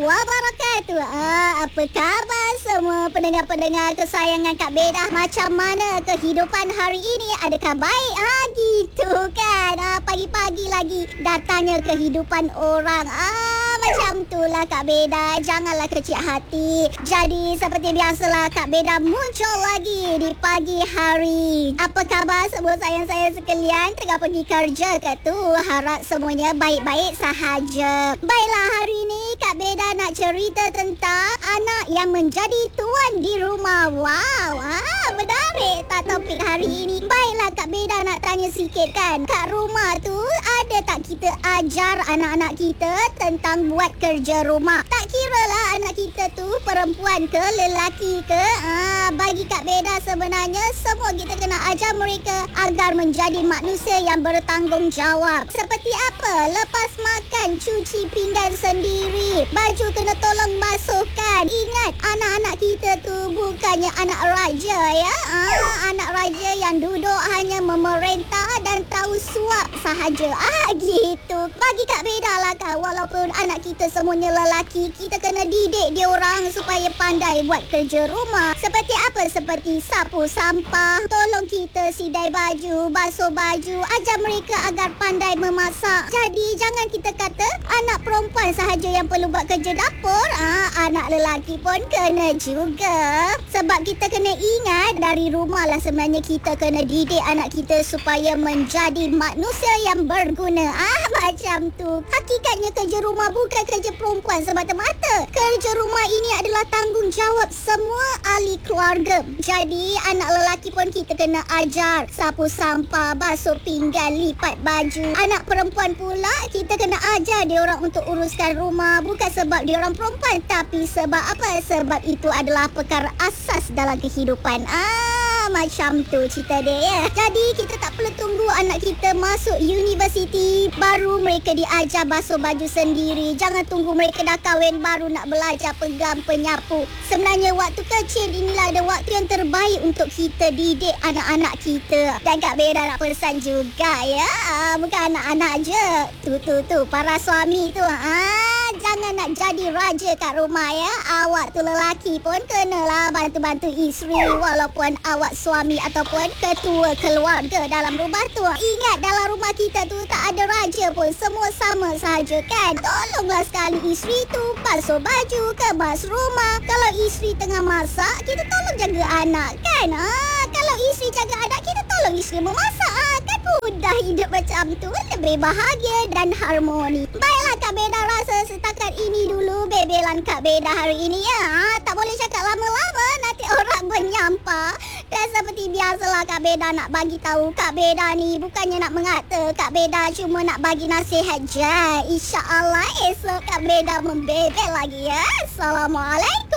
wabarakatuh. Apa khabar semua pendengar-pendengar kesayangan Kak Bedah? Macam mana kehidupan hari ini? Adakah baik? Gitu kan. Pagi-pagi lagi datangnya kehidupan orang. Macam itulah Kak Beda. Janganlah kecil hati. Jadi seperti biasalah Kak Beda muncul lagi di pagi hari. Apa khabar semua sayang saya sekalian? Tengah pergi kerja ke tu? Harap semuanya baik-baik sahaja. Baiklah, hari ini Kak Beda nak cerita tentang anak yang menjadi tuan di rumah. Wow, menarik tak topik hari ini? Baiklah Kak Beda nak tanya sikit kan. Kat rumah tu ada tak kita ajar anak-anak kita tentang buat kerja rumah? Tak kira lah anak kita tu perempuan ke lelaki ke. Bagi Kak Beda sebenarnya semua kita kena ajar mereka agar menjadi manusia yang bertanggungjawab. Seperti apa? Lepas makan cuci pinggan sendiri, baju kena tolong basuhkan. Ingat, anak-anak kita tu bukannya anak raja ya. Anak raja yang duduk hanya memerintah dan tahu suap sahaja. Gitu. Bagi Kak Beda lah kan, walaupun anak kita semuanya lelaki, kita kena didik dia orang supaya pandai buat kerja rumah. Seperti apa? Seperti sapu sampah, tolong kita sidai baju, basuh baju, ajar mereka agar pandai memasak. Jadi jangan kita kata anak perempuan sahaja yang perlu buat kerja dapur. Anak lelaki pun kena juga. Sebab kita kena ingat dari rumah lah sebenarnya kita kena didik anak kita supaya menjadi manusia yang berguna. Macam tu. Hakikatnya kerja rumah bukan kerja perempuan semata-mata. Kerja rumah ini adalah tanggungjawab semua ahli keluarga. Jadi anak lelaki pun kita kena ajar sapu sampah, basuh pinggan, lipat baju. Anak perempuan pula kita kena ajar dia orang untuk uruskan rumah. Bukan sebab dia orang perempuan, tapi sebab apa? Sebab itu adalah perkara asas dalam kehidupan. Macam tu cerita dia ya. Jadi kita tak perlu tunggu anak kita masuk universiti baru mereka diajar basuh baju sendiri. Jangan tunggu mereka dah kahwin baru nak belajar pegang penyapu. Sebenarnya waktu kecil inilah ada waktu yang terbaik untuk kita didik anak-anak kita. Dan Kak Beda nak pesan juga ya. Bukan anak-anak je. Tu para suami tu. Jangan nak jadi raja kat rumah ya. Awak tu lelaki pun kenalah bantu-bantu isteri walaupun awak suami ataupun ketua keluarga dalam rumah tu. Ingat, dalam rumah kita tu tak ada raja pun, semua sama sahaja kan. Tolonglah sekali isteri tu basuh baju, kemas rumah. Kalau isteri tengah masak, kita tolong jaga anak kan. Kalau isteri jaga anak, kita tolong isteri memasak. Kan mudah hidup macam tu, lebih bahagia dan harmoni. Baiklah Kak Beda rasa setakat ini dulu bebelan Kak Beda hari ini ya. Tak boleh cakap lama-lama, nanti orang menyampah. Dan seperti biasalah Kak Beda nak bagi tahu, Kak Beda ni bukannya nak mengata, Kak Beda cuma nak bagi nasihat je. InsyaAllah esok Kak Beda membebel lagi ya. Assalamualaikum.